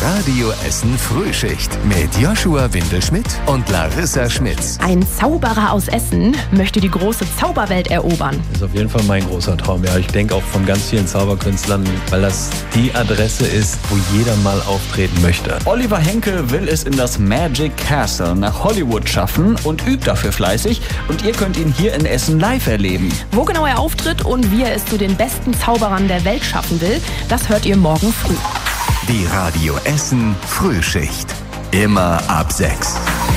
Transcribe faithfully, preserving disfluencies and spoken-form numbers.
Radio Essen Frühschicht mit Joshua Windelschmidt und Larissa Schmitz. Ein Zauberer aus Essen möchte die große Zauberwelt erobern. Das ist auf jeden Fall mein großer Traum. Ja, ich denke auch von ganz vielen Zauberkünstlern, weil das die Adresse ist, wo jeder mal auftreten möchte. Oliver Henke will es in das Magic Castle nach Hollywood schaffen und übt dafür fleißig. Und ihr könnt ihn hier in Essen live erleben. Wo genau er auftritt und wie er es zu den besten Zauberern der Welt schaffen will, das hört ihr morgen früh. Die Radio Essen Frühschicht. Immer ab sechs.